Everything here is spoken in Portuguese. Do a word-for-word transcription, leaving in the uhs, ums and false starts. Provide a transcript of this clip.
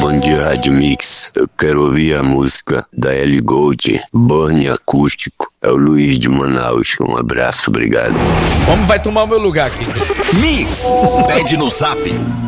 Bom dia, Rádio Mix. Eu quero ouvir a música da Ellie Gold, Burn Acústico. É o Luiz de Manaus. Um abraço, obrigado. Como vai tomar o meu lugar aqui? Mix, pede no Zap